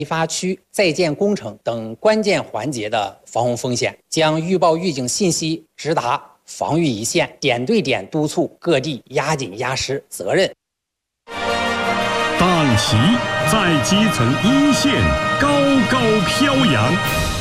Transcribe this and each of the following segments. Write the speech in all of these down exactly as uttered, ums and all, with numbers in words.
批发区在建工程等关键环节的防洪风险，将预报预警信息直达防御一线，点对点督促各地压紧压实责任。 党旗在基层一线高高飘扬。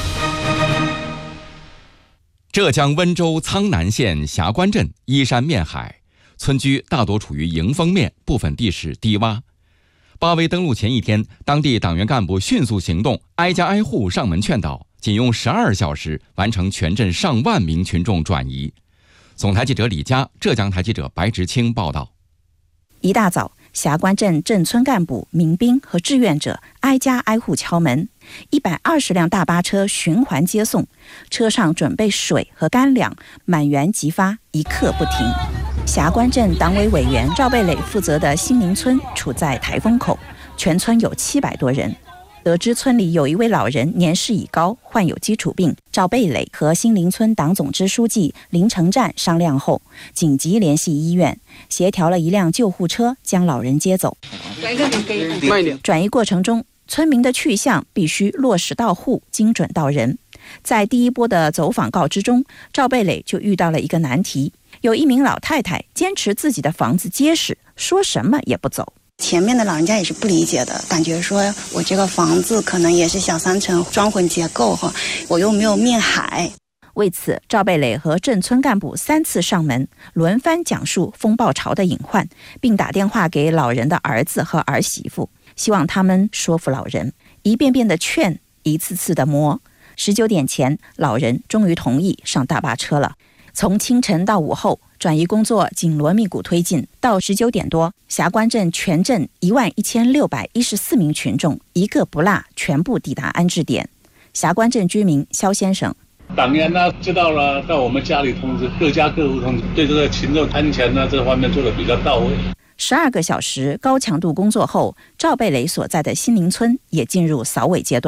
浙江温州苍南县霞关镇依山面海，村居大多处于迎风面，部分地势低洼。八维登陆前一天，当地党员干部迅速行动，挨家挨户上门劝导，仅用十二小时完成全镇上万名群众转移。总台记者李佳，浙江台记者白直清报道。 一大早，霞关镇镇村干部、民兵和志愿者挨家挨户敲门，一百二十辆大巴车循环接送，车上准备水和干粮，满员即发，一刻不停。霞关镇党委委员赵贝磊负责的新林村处在台风口，全村有七百多人。得知村里有一位老人年事已高，患有基础病，赵贝磊和新林村党总支书记林成战商量后，紧急联系医院，协调了一辆救护车将老人接走。转移过程中，村民的去向必须落实到户，精准到人。在第一波的走访告知中，赵贝磊就遇到了一个难题，有一名老太太坚持自己的房子结实，说什么也不走。 前面的老人家也是不理解的，感觉说我这个房子可能也是小三层双混结构哈，我又没有面海。 为此，赵贝磊和镇村干部三次上门，轮番讲述风暴潮的隐患，并打电话给老人的儿子和儿媳妇，希望他们说服老人，一遍遍的劝，一次次的磨。十九点前，老人终于同意上大巴车了。从清晨到午后，转移工作紧锣密鼓推进。到十九点多，霞关镇全镇一万一千六百一十四名群众一个不落全部抵达安置点。霞关镇居民肖先生， 党员呢知道了，到我们家里通知，各家各户通知，对这个群众安全呢这方面做得比较到位。 十二个小时高强度工作后，赵贝磊所在的新林村也进入扫尾阶段。